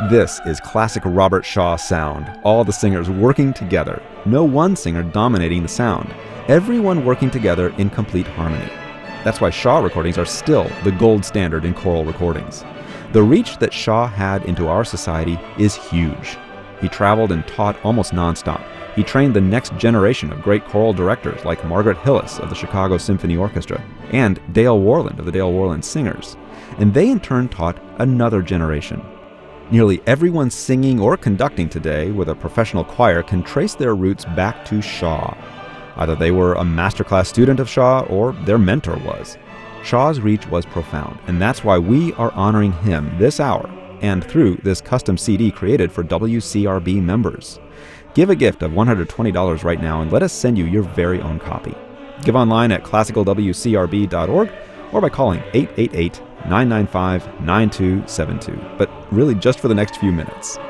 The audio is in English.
This is classic Robert Shaw sound, all the singers working together. No one singer dominating the sound. Everyone working together in complete harmony. That's why Shaw recordings are still the gold standard in choral recordings. The reach that Shaw had into our society is huge. He traveled and taught almost nonstop. He trained the next generation of great choral directors like Margaret Hillis of the Chicago Symphony Orchestra and Dale Worland of the Dale Worland Singers. And they in turn taught another generation. Nearly everyone singing or conducting today with a professional choir can trace their roots back to Shaw. Either they were a masterclass student of Shaw or their mentor was. Shaw's reach was profound, and that's why we are honoring him this hour and through this custom CD created for WCRB members. Give a gift of $120 right now and let us send you your very own copy. Give online at classicalwcrb.org or by calling 888-995-9272, but really just for the next few minutes.